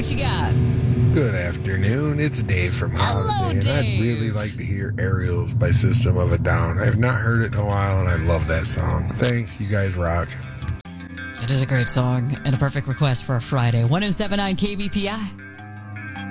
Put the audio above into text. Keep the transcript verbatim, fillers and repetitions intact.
what you got? Good afternoon. It's Dave from Hello, Holiday, and Dave. I'd really like to hear Aerials by System of a Down. I've not heard it in a while, and I love that song. Thanks. You guys rock. It is a great song and a perfect request for a Friday. one oh seven point nine K B P I.